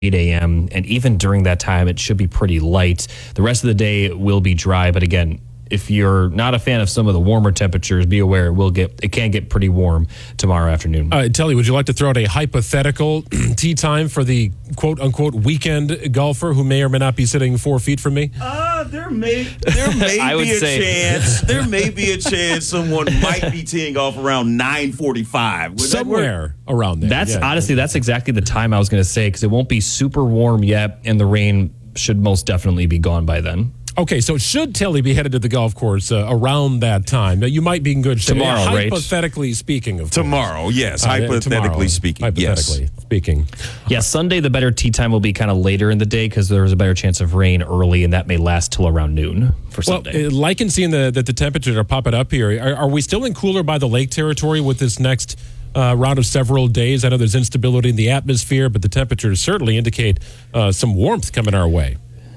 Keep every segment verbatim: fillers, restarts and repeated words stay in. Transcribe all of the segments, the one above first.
eight a.m. And even during that time, it should be pretty light. The rest of the day will be dry. But again, if you're not a fan of some of the warmer temperatures, be aware it will get it can get pretty warm tomorrow afternoon. Uh, Telly, would you like to throw out a hypothetical tee time for the quote-unquote weekend golfer who may or may not be sitting four feet from me? Uh, there may there may I would be a say- chance. There may be a chance someone might be teeing off around nine forty-five. Would that work? Somewhere around there. That's yeah. honestly, that's exactly the time I was going to say, because it won't be super warm yet, and the rain should most definitely be gone by then. Okay, so should Telly be headed to the golf course uh, around that time? Uh, You might be in good shape. Tomorrow, right? Hypothetically speaking, of course. Tomorrow, yes. Uh, hypothetically tomorrow, speaking, Hypothetically yes. speaking. Yeah, Sunday, the better tee time will be kind of later in the day because there's a better chance of rain early, and that may last till around noon for Well, Sunday. uh, liking seeing the, that the temperatures are popping up here, are, are we still in cooler by the lake territory with this next uh, round of several days? I know there's instability in the atmosphere, but the temperatures certainly indicate uh, some warmth coming our way.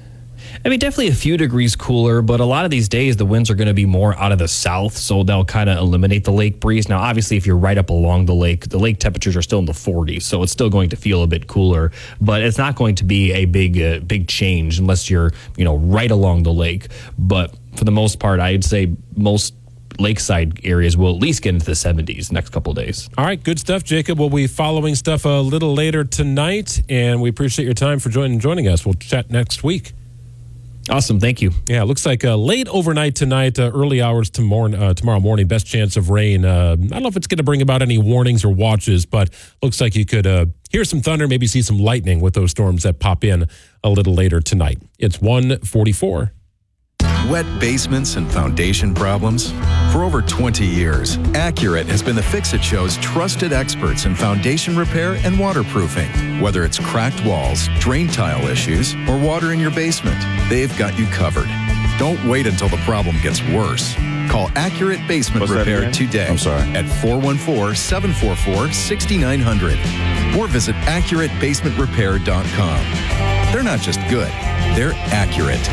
I mean, definitely a few degrees cooler, but a lot of these days the winds are going to be more out of the south, so they'll kind of eliminate the lake breeze. Now, obviously, if you're right up along the lake, the lake temperatures are still in the forties, so it's still going to feel a bit cooler, but it's not going to be a big, uh, big change unless you're, you know, right along the lake. But for the most part, I'd say most lakeside areas will at least get into the seventies next couple of days. All right, good stuff, Jacob. We'll be following stuff a little later tonight, and we appreciate your time for joining joining us. We'll chat next week. Awesome. Thank you. Yeah, it looks like uh, late overnight tonight, uh, early hours to morn, uh, tomorrow morning, best chance of rain. Uh, I don't know if it's going to bring about any warnings or watches, but looks like you could uh, hear some thunder, maybe see some lightning with those storms that pop in a little later tonight. It's one forty-four. Wet basements and foundation problems? For over twenty years, Accurate has been the Fix-It Show's trusted experts in foundation repair and waterproofing. Whether it's cracked walls, drain tile issues, or water in your basement, they've got you covered. Don't wait until the problem gets worse. Call Accurate Basement What's that Repair again? today I'm sorry. at four one four, seven four four, six nine zero zero or visit accurate basement repair dot com. They're not just good, they're accurate.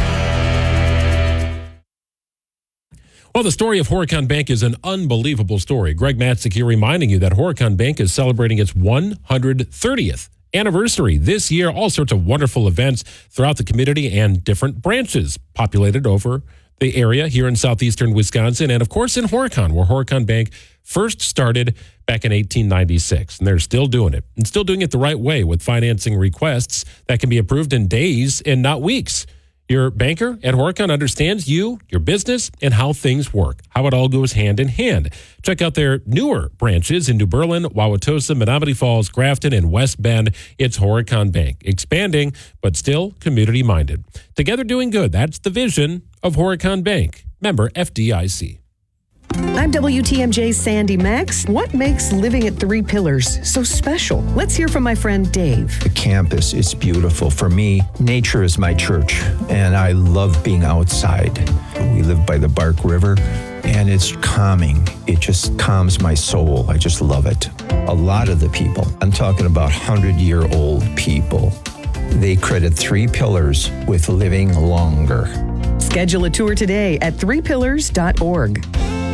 Well, the story of Horicon Bank is an unbelievable story. Greg Matzik here reminding you that Horicon Bank is celebrating its one hundred thirtieth anniversary this year. All sorts of wonderful events throughout the community and different branches populated over the area here in southeastern Wisconsin. And, of course, in Horicon, where Horicon Bank first started back in eighteen ninety-six. And they're still doing it and still doing it the right way with financing requests that can be approved in days and not weeks. Your banker at Horicon understands you, your business, and how things work, how it all goes hand in hand. Check out their newer branches in New Berlin, Wauwatosa, Menominee Falls, Grafton, and West Bend. It's Horicon Bank, expanding, but still community-minded. Together doing good. That's the vision of Horicon Bank. Member F D I C. I'm W T M J's Sandy Max. What makes living at Three Pillars so special? Let's hear from my friend Dave. The campus is beautiful. For me, nature is my church, and I love being outside. We live by the Bark River, and it's calming. It just calms my soul. I just love it. A lot of the people, I'm talking about hundred-year-old people, they credit Three Pillars with living longer. Schedule a tour today at three pillars dot org.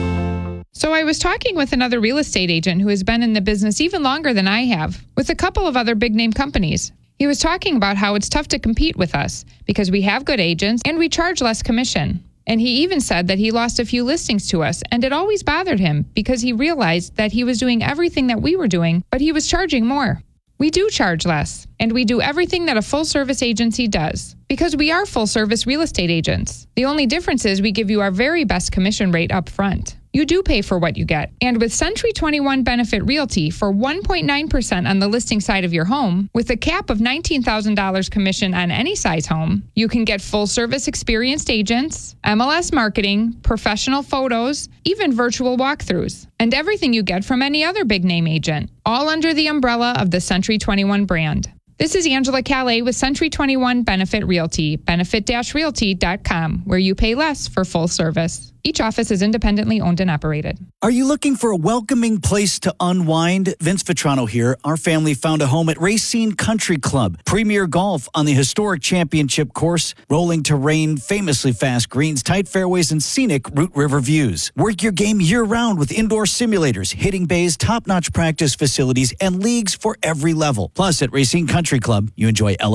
So I was talking with another real estate agent who has been in the business even longer than I have, with a couple of other big name companies. He was talking about how it's tough to compete with us because we have good agents and we charge less commission. And he even said that he lost a few listings to us, and it always bothered him because he realized that he was doing everything that we were doing, but he was charging more. We do charge less, and we do everything that a full-service agency does because we are full-service real estate agents. The only difference is we give you our very best commission rate up front. You do pay for what you get. And with Century twenty-one Benefit Realty for one point nine percent on the listing side of your home, with a cap of nineteen thousand dollars commission on any size home, you can get full-service experienced agents, M L S marketing, professional photos, even virtual walkthroughs, and everything you get from any other big-name agent, all under the umbrella of the Century twenty-one brand. This is Angela Calais with Century twenty-one Benefit Realty, benefit dash realty dot com, where you pay less for full service. Each office is independently owned and operated. Are you looking for a welcoming place to unwind? Vince Vitrano here. Our family found a home at Racine Country Club. Premier golf on the historic championship course, rolling terrain, famously fast greens, tight fairways, and scenic Root River views. Work your game year-round with indoor simulators, hitting bays, top-notch practice facilities, and leagues for every level. Plus, at Racine Country Club, you enjoy